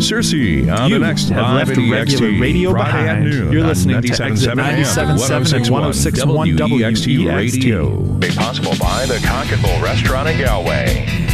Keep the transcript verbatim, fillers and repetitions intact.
Searcy on You the next have live left at the regular E X T, radio Friday at behind. noon You're on listening to ninety-seven point Exit seven A M, ninety-seven point seven and one oh six point one W E X T W E X T. Radio. Made possible by the Cock and Bull Restaurant in Galway.